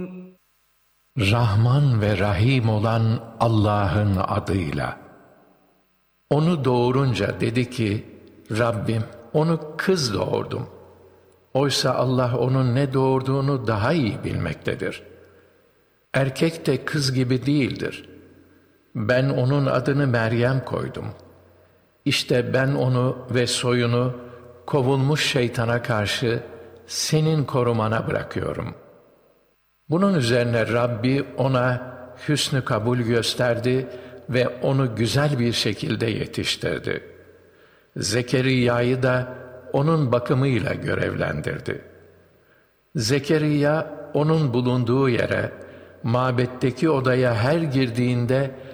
Rahman ve Rahim olan Allah'ın adıyla. Onu doğurunca dedi ki, Rabbim, onu kız doğurdum. Oysa Allah onun ne doğurduğunu daha iyi bilmektedir. Erkek de kız gibi değildir. Ben onun adını Meryem koydum. İşte ben onu ve soyunu kovulmuş şeytana karşı senin korumana bırakıyorum. Bunun üzerine Rabbi ona hüsnü kabul gösterdi ve onu güzel bir şekilde yetiştirdi. Zekeriya'yı da onun bakımıyla görevlendirdi. Zekeriya onun bulunduğu yere, mabetteki odaya her girdiğinde